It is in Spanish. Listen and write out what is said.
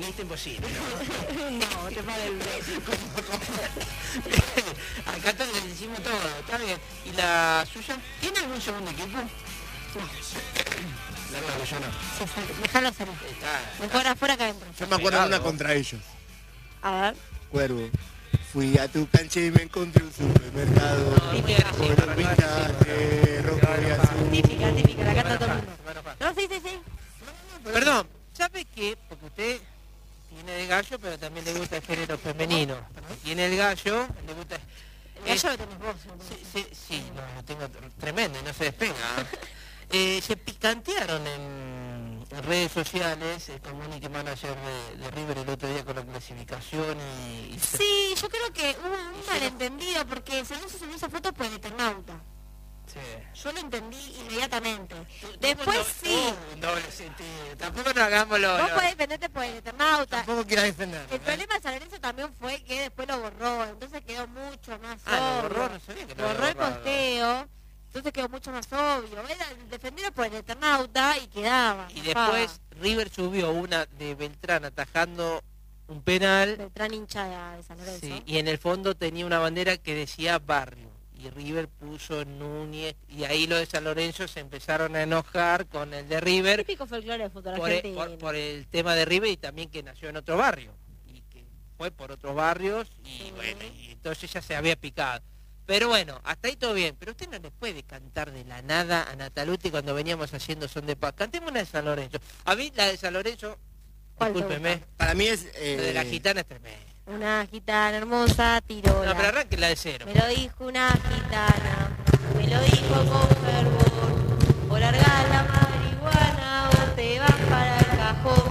lista imposible, ¿no? No, te parece. Acá todos le decimos todo, está bien. ¿Y la suya? ¿Tiene algún segundo equipo? La verdad que yo no. Déjalo hacer. Mejor afuera que adentro. Yo me acuerdo de una contra ellos. A ver. Cuervo. Fui a tu cancha y me encontré un supermercado. Típica. Color pintaje, rojo y azul. Típica, la canta todo el mundo. No, sí. Perdón, ¿sabe qué? Porque usted tiene de gallo, pero también le gusta el género femenino. Tiene el gallo, le gusta... El gallo lo tenés vos. Sí, lo tengo tremendo y no se despega. Se picantearon en redes sociales el community manager de River el otro día con la clasificación y Sí, yo creo que hubo un malentendido porque según se subió esa foto por el Eternauta. Sí. Yo lo entendí inmediatamente. Después sí. Un doble sentido. Tampoco nos hagámoslo. Vos podés defenderte por el Eternauta. Tampoco quieras defender. El problema de San Lorenzo también fue que después lo borró, entonces quedó mucho más lo obvio. borró, no sabía que lo Borró había el borrado. posteo, entonces quedó mucho más obvio. Era defenderlo por el Eternauta y quedaba. Y después River subió una de Beltrán atajando un penal. Beltrán hincha de San Lorenzo. Sí, y en el fondo tenía una bandera que decía Barrio. Y River puso Núñez, y ahí los de San Lorenzo se empezaron a enojar con el de River Típico folclore de fútbol por argentino. por el tema de River y también que nació en otro barrio. Y que fue por otros barrios y bueno, y entonces ya se había picado. Pero bueno, hasta ahí todo bien. Pero usted no le puede cantar de la nada a Nataluti cuando veníamos haciendo Son de Paz. Cantemos una de San Lorenzo. A mí la de San Lorenzo, ¿Cuál te discúlpeme, Para mí es... la de la gitana es tremenda. Una gitana hermosa tiró. No, pero arranque la de cero. Me lo dijo una gitana, me lo dijo con